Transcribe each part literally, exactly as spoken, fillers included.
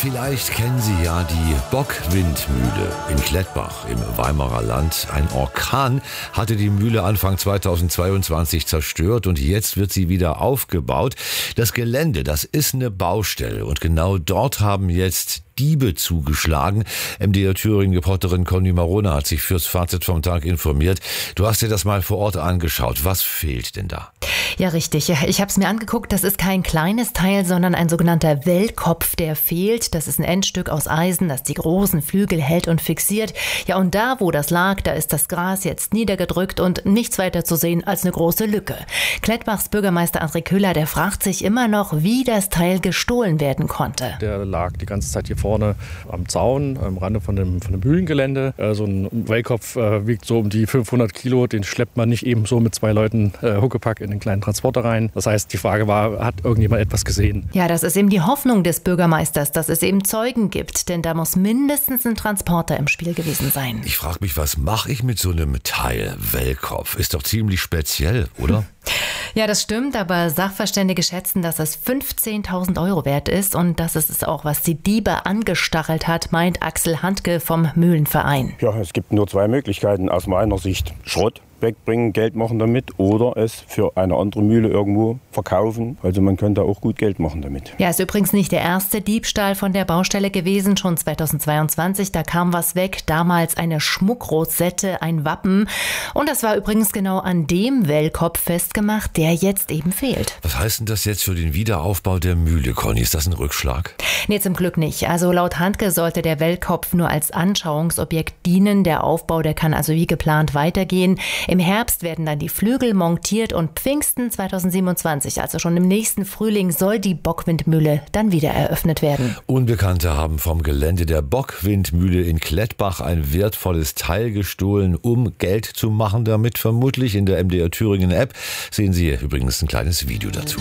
Vielleicht kennen Sie ja die Bockwindmühle in Klettbach im Weimarer Land. Ein Orkan hatte die Mühle Anfang zweitausendzweiundzwanzig zerstört und jetzt wird sie wieder aufgebaut. Das Gelände, das ist eine Baustelle und genau dort haben jetzt Diebe zugeschlagen. M D R Thüringen-Reporterin Conny Marona hat sich fürs Fazit vom Tag informiert. Du hast dir das mal vor Ort angeschaut. Was fehlt denn da? Ja, richtig. Ich habe es mir angeguckt. Das ist kein kleines Teil, sondern ein sogenannter Wellkopf, der fehlt. Das ist ein Endstück aus Eisen, das die großen Flügel hält und fixiert. Ja, und da, wo das lag, da ist das Gras jetzt niedergedrückt und nichts weiter zu sehen als eine große Lücke. Klettbachs Bürgermeister André Köhler, der fragt sich immer noch, wie das Teil gestohlen werden konnte. Der lag die ganze Zeit hier vorne am Zaun, am Rande von dem, von dem Mühlengelände. So ein Wellkopf äh, wiegt so um die fünfhundert Kilo. Den schleppt man nicht eben so mit zwei Leuten äh, Huckepack in den kleinen Transporter rein. Das heißt, die Frage war, hat irgendjemand etwas gesehen? Ja, das ist eben die Hoffnung des Bürgermeisters, dass es eben Zeugen gibt. Denn da muss mindestens ein Transporter im Spiel gewesen sein. Ich frage mich, was mache ich mit so einem Teil? Wellkopf ist doch ziemlich speziell, oder? Ja, das stimmt, aber Sachverständige schätzen, dass es fünfzehntausend Euro wert ist und das ist es auch, was die Diebe angestachelt hat, meint Axel Handke vom Mühlenverein. Ja, es gibt nur zwei Möglichkeiten. Aus meiner Sicht Schrott wegbringen, Geld machen damit oder es für eine andere Mühle irgendwo verkaufen. Also man könnte auch gut Geld machen damit. Ja, ist übrigens nicht der erste Diebstahl von der Baustelle gewesen. Schon zweitausendzweiundzwanzig, da kam was weg. Damals eine Schmuckrosette, ein Wappen. Und das war übrigens genau an dem Wellkopf festgemacht, der jetzt eben fehlt. Was heißt denn das jetzt für den Wiederaufbau der Mühle, Conny? Ist das ein Rückschlag? Nee, zum Glück nicht. Also laut Handke sollte der Wellkopf nur als Anschauungsobjekt dienen. Der Aufbau, der kann also wie geplant weitergehen. Im Herbst werden dann die Flügel montiert und Pfingsten zweitausendsiebenundzwanzig, also schon im nächsten Frühling, soll die Bockwindmühle dann wieder eröffnet werden. Unbekannte haben vom Gelände der Bockwindmühle in Klettbach ein wertvolles Teil gestohlen, um Geld zu machen damit. Vermutlich in der M D R Thüringen App sehen Sie übrigens ein kleines Video dazu.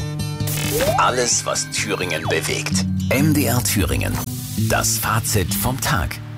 Alles, was Thüringen bewegt. M D R Thüringen. Das Fazit vom Tag.